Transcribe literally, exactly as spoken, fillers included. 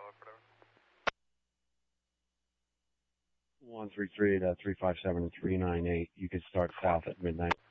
one three three to three five seven and three nine eight. You could start south at midnight.